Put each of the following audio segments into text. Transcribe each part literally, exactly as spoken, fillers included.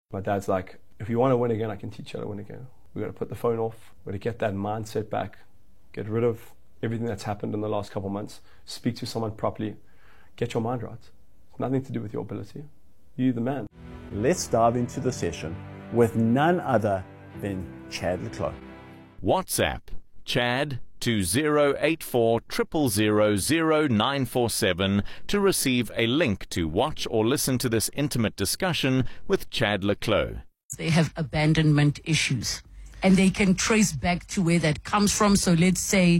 My dad's like, if you want to win again, I can teach you how to win again. We've got to put the phone off. We've got to get that mindset back. Get rid of everything that's happened in the last couple of months. Speak to someone properly. Get your mind right. It's nothing to do with your ability. You're the man. Let's dive into the session with none other than Chad le Clos. WhatsApp Chad to zero eight four zero zero zero zero nine four seven to receive a link to watch or listen to this intimate discussion with Chad le Clos. They have abandonment issues and they can trace back to where that comes from. So let's say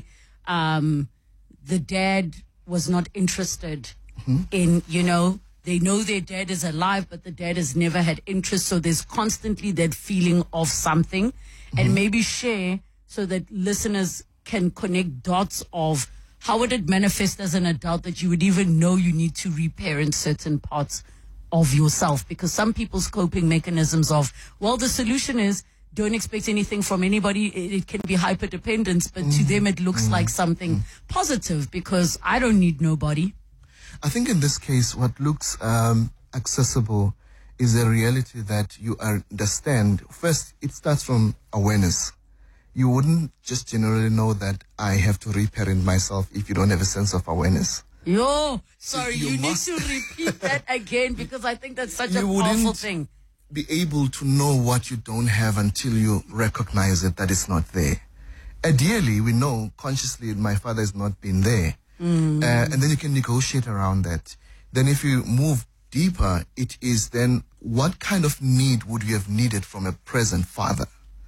um, the dad was not interested mm-hmm. in, you know, they know their dad is alive, but the dad has never had interest. So there's constantly that feeling of something mm-hmm. and maybe share so that listeners can connect dots of how would it manifest as an adult that you would even know you need to reparent certain parts of yourself. Because some people's coping mechanisms of, well, the solution is don't expect anything from anybody. It, it can be hyperdependence, but mm. to them it looks mm. like something mm. positive because I don't need nobody. I think in this case, what looks um, accessible is a reality that you understand. First, it starts from awareness. You wouldn't just generally know that I have to reparent myself if you don't have a sense of awareness. Yo, sorry, you, you need to repeat that again because I think that's such a powerful thing. Be able to know what you don't have until you recognize it, that it's not there. Ideally, we know consciously my father has not been there. Mm. Uh, and then you can negotiate around that. Then if you move deeper, it is then what kind of need would you have needed from a present father?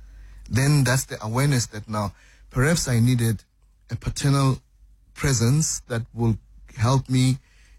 Then that's the awareness that now perhaps I needed a paternal presence that will help me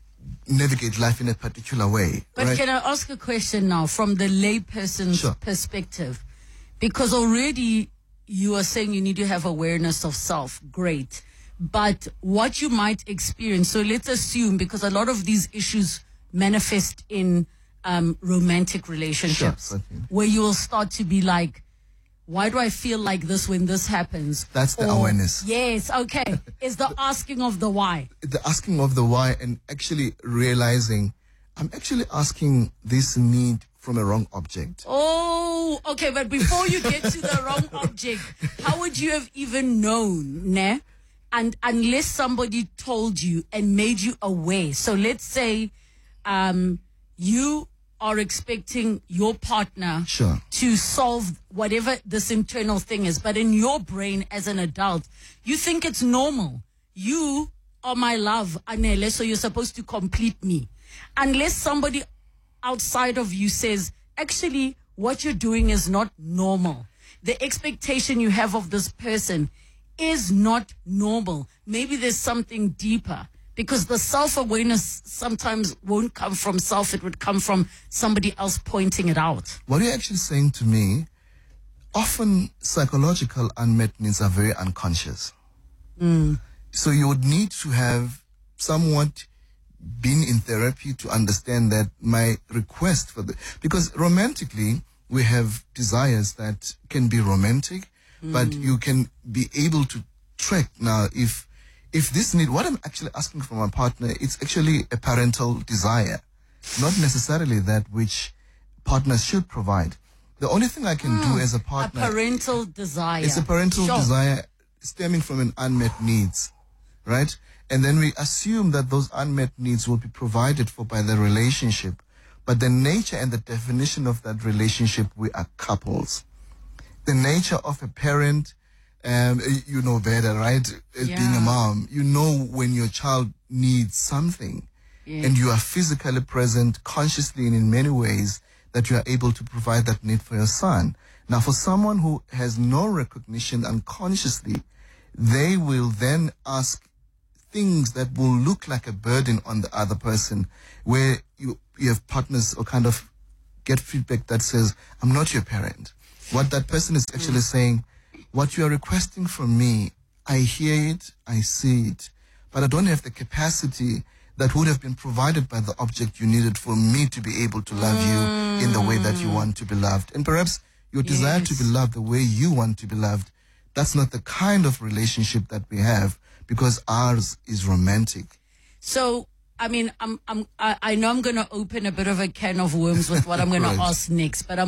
navigate life in a particular way. But right? Can I ask a question now from the layperson's sure. perspective? Because already you are saying you need to have awareness of self. Great. But what you might experience, so let's assume, because a lot of these issues manifest in um, romantic relationships, sure, where you will start to be like, why do I feel like this when this happens? That's the or, awareness. Yes, okay. It's the asking of the why. The asking of the why and actually realizing I'm actually asking this need from a wrong object. Oh, okay. But before you get to the wrong object, how would you have even known, ne? And unless somebody told you and made you aware. So let's say um, you are expecting your partner sure. to solve whatever this internal thing is. But in your brain as an adult, you think it's normal. You are my love, Anele, so you're supposed to complete me. Unless somebody outside of you says, actually, what you're doing is not normal. The expectation you have of this person is not normal. Maybe there's something deeper. Because the self-awareness sometimes won't come from self. It would come from somebody else pointing it out. What you're actually saying to me, often psychological unmet needs are very unconscious. Mm. So you would need to have somewhat been in therapy to understand that my request for the... Because romantically, we have desires that can be romantic, mm. but you can be able to track now if... If this need, what I'm actually asking from my partner, it's actually a parental desire, not necessarily that which partners should provide. The only thing I can mm, do as a partner... A parental desire. It's a parental sure. desire stemming from an unmet needs, right? And then we assume that those unmet needs will be provided for by the relationship. But the nature and the definition of that relationship, we are couples. The nature of a parent... Um, you know better, right? Yeah. Being a mom, you know when your child needs something yeah. and you are physically present consciously and in many ways that you are able to provide that need for your son. Now, for someone who has no recognition unconsciously, they will then ask things that will look like a burden on the other person, where you, you have partners or kind of get feedback that says, I'm not your parent. What that person is actually mm. saying, what you are requesting from me, I hear it, I see it, but I don't have the capacity that would have been provided by the object you needed for me to be able to love you in the way that you want to be loved. And perhaps your yes. desire to be loved the way you want to be loved, that's not the kind of relationship that we have, because ours is romantic. So, I mean, I'm, I'm, I I know I'm going to open a bit of a can of worms with what I'm going right. to ask next, but I'm